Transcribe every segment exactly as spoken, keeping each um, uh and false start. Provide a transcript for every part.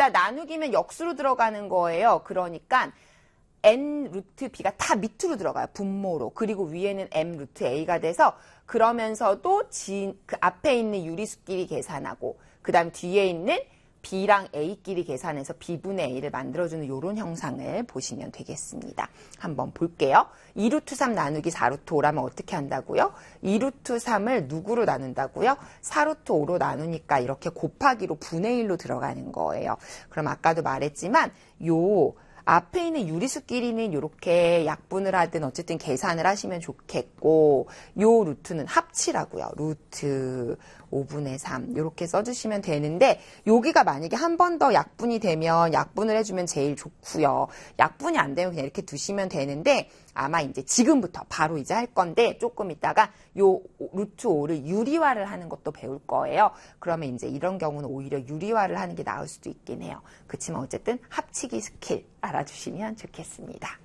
자, 나누기면 역수로 들어가는 거예요. 그러니까 n 루트 b가 다 밑으로 들어가요. 분모로. 그리고 위에는 m 루트 a가 돼서 그러면서도 진, 그 앞에 있는 유리수끼리 계산하고 그 다음 뒤에 있는 b랑 a끼리 계산해서 b분의 a를 만들어주는 이런 형상을 보시면 되겠습니다. 한번 볼게요. 이 루트 삼 나누기 사 루트 오라면 어떻게 한다고요? 이 루트 삼을 누구로 나눈다고요? 사 루트 오로 나누니까 이렇게 곱하기로 분의 일로 들어가는 거예요. 그럼 아까도 말했지만 요 앞에 있는 유리수끼리는 이렇게 약분을 하든 어쨌든 계산을 하시면 좋겠고 요 루트는 합치라고요. 루트 오분의 삼 이렇게 써주시면 되는데 여기가 만약에 한 번 더 약분이 되면 약분을 해주면 제일 좋고요. 약분이 안 되면 그냥 이렇게 두시면 되는데 아마 이제 지금부터 바로 이제 할 건데 조금 있다가 요 루트 오를 유리화를 하는 것도 배울 거예요. 그러면 이제 이런 경우는 오히려 유리화를 하는 게 나을 수도 있긴 해요. 그렇지만 어쨌든 합치기 스킬 알아주시면 좋겠습니다.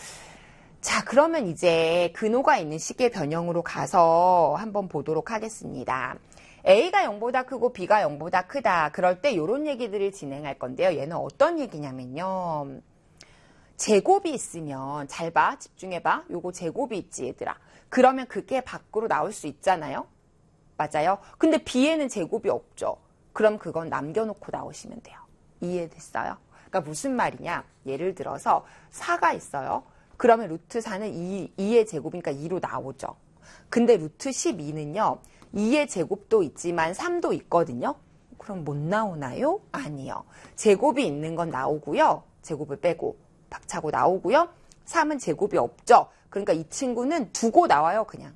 자, 그러면 이제 근호가 있는 식의 변형으로 가서 한번 보도록 하겠습니다. A가 영보다 크고 B가 영보다 크다. 그럴 때 이런 얘기들을 진행할 건데요. 얘는 어떤 얘기냐면요. 제곱이 있으면 잘 봐. 집중해봐. 요거 제곱이 있지 얘들아. 그러면 그게 밖으로 나올 수 있잖아요. 맞아요. 근데 B에는 제곱이 없죠. 그럼 그건 남겨놓고 나오시면 돼요. 이해됐어요? 그러니까 무슨 말이냐. 예를 들어서 사가 있어요. 그러면 루트 사는 이, 이의 제곱이니까 이로 나오죠. 근데 루트 십이는요. 이의 제곱도 있지만 삼도 있거든요. 그럼 못 나오나요? 아니요. 제곱이 있는 건 나오고요. 제곱을 빼고 박차고 나오고요. 삼은 제곱이 없죠. 그러니까 이 친구는 두고 나와요. 그냥.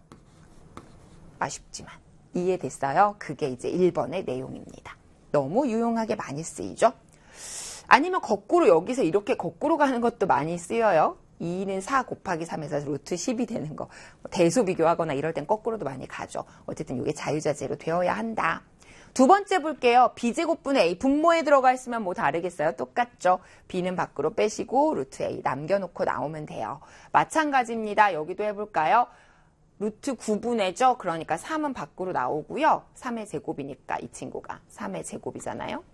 아쉽지만. 이해됐어요? 그게 이제 일 번의 내용입니다. 너무 유용하게 많이 쓰이죠? 아니면 거꾸로 여기서 이렇게 거꾸로 가는 것도 많이 쓰여요. 이는 사 곱하기 삼에서 루트 십이 되는 거. 대수 비교하거나 이럴 땐 거꾸로도 많이 가죠. 어쨌든 이게 자유자재로 되어야 한다. 두 번째 볼게요. b제곱분의 a 분모에 들어가 있으면 뭐 다르겠어요? 똑같죠. b는 밖으로 빼시고 루트 a 남겨놓고 나오면 돼요. 마찬가지입니다. 여기도 해볼까요? 루트 구분의죠. 그러니까 삼은 밖으로 나오고요. 삼의 제곱이니까 이 친구가 삼의 제곱이잖아요.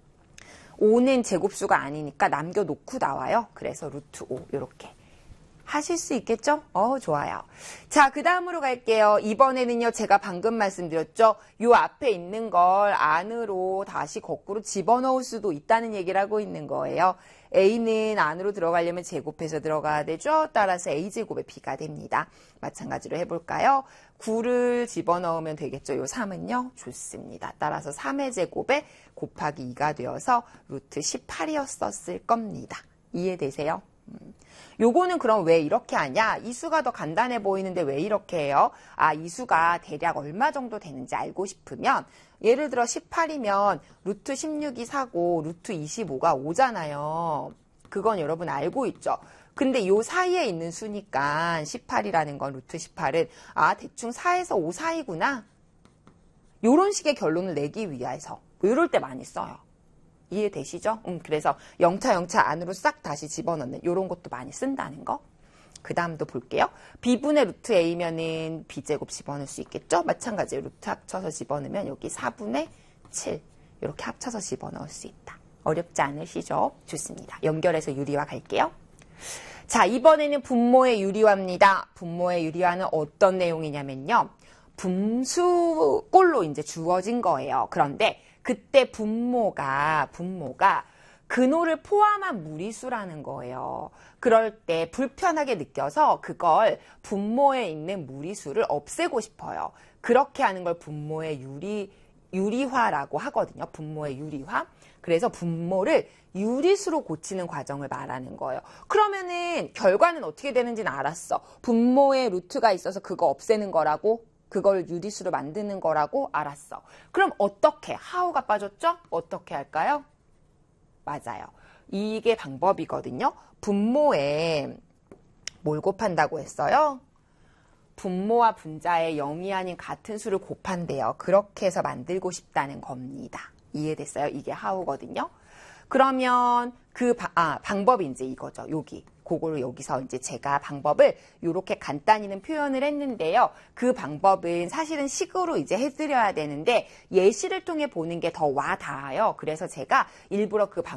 오는 제곱수가 아니니까 남겨놓고 나와요. 그래서 루트 오 이렇게 하실 수 있겠죠? 어, 좋아요. 자, 그 다음으로 갈게요. 이번에는요, 제가 방금 말씀드렸죠? 요 앞에 있는 걸 안으로 다시 거꾸로 집어넣을 수도 있다는 얘기를 하고 있는 거예요. A는 안으로 들어가려면 제곱해서 들어가야 되죠? 따라서 A제곱의 B가 됩니다. 마찬가지로 해볼까요? 구를 집어넣으면 되겠죠? 요 삼은요? 좋습니다. 따라서 삼의 제곱에 곱하기 이가 되어서 루트 십팔이었었을 겁니다. 이해되세요? 음. 요거는 그럼 왜 이렇게 하냐? 이 수가 더 간단해 보이는데 왜 이렇게 해요? 아, 이 수가 대략 얼마 정도 되는지 알고 싶으면 예를 들어 십팔이면 루트 십육이 사고 루트 이십오가 오잖아요. 그건 여러분 알고 있죠? 근데 요 사이에 있는 수니까 십팔이라는 건 루트 십팔은 아, 대충 사에서 오 사이구나. 요런 식의 결론을 내기 위해서 이럴 때 많이 써요. 이해되시죠? 음, 그래서 영차 영차 안으로 싹 다시 집어넣는 이런 것도 많이 쓴다는 거. 그 다음도 볼게요. b분의 루트 a면은 b제곱 집어넣을 수 있겠죠? 마찬가지로 루트 합쳐서 집어넣으면 여기 사분의 칠 이렇게 합쳐서 집어넣을 수 있다. 어렵지 않으시죠? 좋습니다. 연결해서 유리화 갈게요. 자, 이번에는 분모의 유리화입니다. 분모의 유리화는 어떤 내용이냐면요. 분수꼴로 이제 주어진 거예요. 그런데 그때 분모가 분모가 근호를 포함한 무리수라는 거예요. 그럴 때 불편하게 느껴서 그걸 분모에 있는 무리수를 없애고 싶어요. 그렇게 하는 걸 분모의 유리, 유리화라고 하거든요. 분모의 유리화. 그래서 분모를 유리수로 고치는 과정을 말하는 거예요. 그러면은 결과는 어떻게 되는지는 알았어. 분모에 루트가 있어서 그거 없애는 거라고? 그걸 유리수로 만드는 거라고 알았어. 그럼 어떻게? how가 빠졌죠? 어떻게 할까요? 맞아요. 이게 방법이거든요. 분모에 뭘 곱한다고 했어요? 분모와 분자의 영이 아닌 같은 수를 곱한대요. 그렇게 해서 만들고 싶다는 겁니다. 이해됐어요? 이게 how거든요. 그러면 그 바, 아, 방법이 이제 이거죠. 여기. 그거를 여기서 이제 제가 방법을 이렇게 간단히는 표현을 했는데요. 그 방법은 사실은 식으로 이제 해드려야 되는데 예시를 통해 보는 게 더 와 닿아요. 그래서 제가 일부러 그 방법